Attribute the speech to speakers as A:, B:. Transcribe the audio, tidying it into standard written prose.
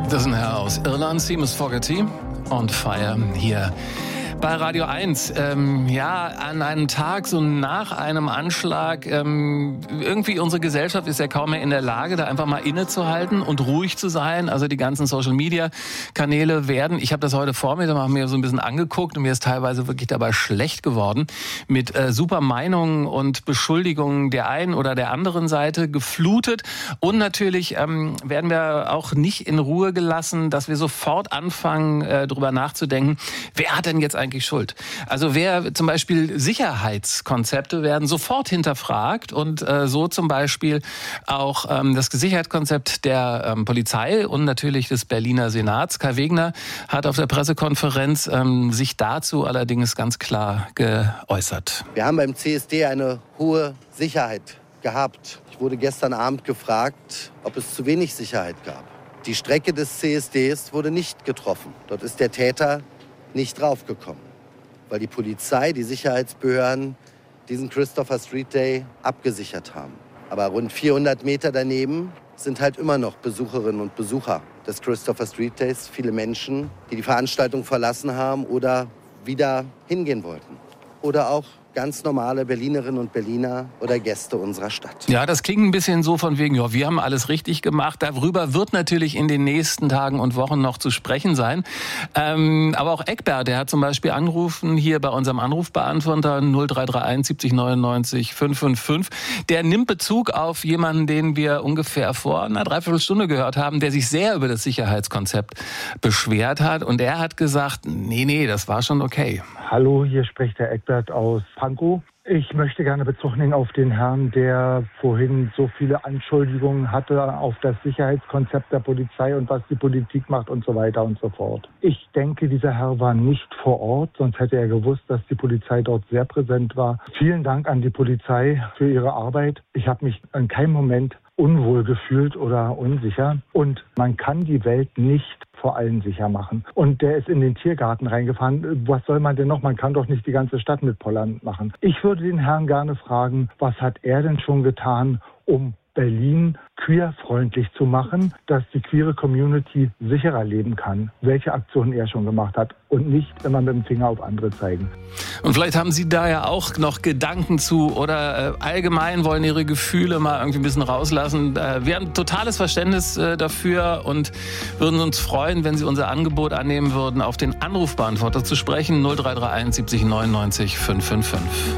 A: Das ist ein Herr aus Irland, Seamus Fogarty und Fire hier bei Radio 1. An einem Tag, so nach einem Anschlag, irgendwie unsere Gesellschaft ist ja kaum mehr in der Lage, da einfach mal innezuhalten und ruhig zu sein. Also die ganzen Social-Media-Kanäle werden, ich habe das heute vor mir, da haben wir so ein bisschen angeguckt und mir ist teilweise wirklich dabei schlecht geworden, mit super Meinungen und Beschuldigungen der einen oder der anderen Seite geflutet. Und natürlich werden wir auch nicht in Ruhe gelassen, dass wir sofort anfangen, darüber nachzudenken, wer hat denn jetzt eigentlich schuld? Also zum Beispiel Sicherheitskonzepte werden sofort hinterfragt und so zum Beispiel auch das Sicherheitskonzept der Polizei und natürlich des Berliner Senats. Kai Wegner hat auf der Pressekonferenz sich dazu allerdings ganz klar geäußert.
B: Wir haben beim CSD eine hohe Sicherheit gehabt. Ich wurde gestern Abend gefragt, ob es zu wenig Sicherheit gab. Die Strecke des CSDs wurde nicht getroffen. Dort ist der Täter nicht draufgekommen, weil die Polizei, die Sicherheitsbehörden diesen Christopher Street Day abgesichert haben. Aber rund 400 Meter daneben sind halt immer noch Besucherinnen und Besucher des Christopher Street Days. Viele Menschen, die die Veranstaltung verlassen haben oder wieder hingehen wollten. Oder auch ganz normale Berlinerinnen und Berliner oder Gäste unserer Stadt.
A: Ja, das klingt ein bisschen so von wegen, ja, wir haben alles richtig gemacht. Darüber wird natürlich in den nächsten Tagen und Wochen noch zu sprechen sein. Aber auch Eckbert, der hat zum Beispiel angerufen hier bei unserem Anrufbeantworter 0331 70 99 555. Der nimmt Bezug auf jemanden, den wir ungefähr vor einer Dreiviertelstunde gehört haben, der sich sehr über das Sicherheitskonzept beschwert hat. Und er hat gesagt, nee, das war schon okay.
C: Hallo, hier spricht der Eckbert aus Pankow. Ich möchte gerne Bezug nehmen auf den Herrn, der vorhin so viele Anschuldigungen hatte auf das Sicherheitskonzept der Polizei und was die Politik macht und so weiter und so fort. Ich denke, dieser Herr war nicht vor Ort, sonst hätte er gewusst, dass die Polizei dort sehr präsent war. Vielen Dank an die Polizei für ihre Arbeit. Ich habe mich in keinem Moment unwohl gefühlt oder unsicher. Und man kann die Welt nicht vor allen sicher machen. Und der ist in den Tiergarten reingefahren. Was soll man denn noch? Man kann doch nicht die ganze Stadt mit Pollern machen. Ich würde den Herrn gerne fragen, was hat er denn schon getan, um Berlin queerfreundlich zu machen, dass die queere Community sicherer leben kann. Welche Aktionen er schon gemacht hat und nicht immer mit dem Finger auf andere zeigen.
A: Und vielleicht haben Sie da ja auch noch Gedanken zu oder allgemein wollen Ihre Gefühle mal irgendwie ein bisschen rauslassen. Wir haben totales Verständnis dafür und würden uns freuen, wenn Sie unser Angebot annehmen würden, auf den Anrufbeantworter zu sprechen. 0331 70 99 555.